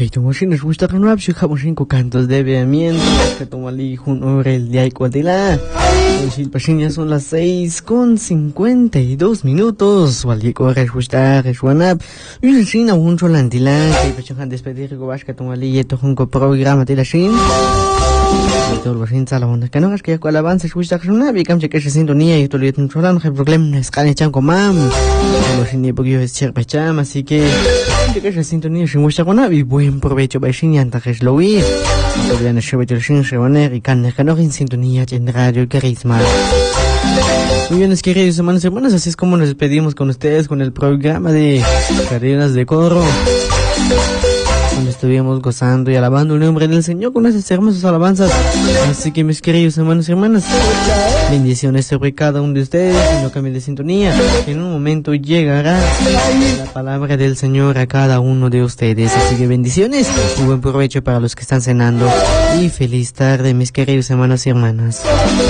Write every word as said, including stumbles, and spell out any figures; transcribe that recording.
que tu machine es gusta renovar, si jamo cinco cantos de beamiento, que toma ali un hora el día y cuadila. Hoy ya son las seis con cincuenta y dos minutos. Wali corre gusta resuanap. Y sin a un solantila que pechohan despedir gobash que toma ali esto un programa de la shin. Todo lo sin sala onda que no es que con alabanza gusta resuanap y camche que se sintonía y todo el solano hay problema es que chan con mam. Lo sin ni porque es cher pecham así que que se sintonía sin gusta con y buen provecho para shin y antes lo vi. Todavía no se ve el shin se van a ir can que no en sintonía en radio carisma. Muy bien, es queridos hermanos y hermanas, así es como nos despedimos con ustedes con el programa de Cadenas de Coro, donde estuvimos gozando y alabando el nombre del Señor con esas hermosas alabanzas. Así que mis queridos hermanos y hermanas, bendiciones sobre cada uno de ustedes y no cambien de sintonía. En un momento llegará la palabra del Señor a cada uno de ustedes. Así que bendiciones y buen provecho para los que están cenando y feliz tarde, mis queridos hermanos y hermanas.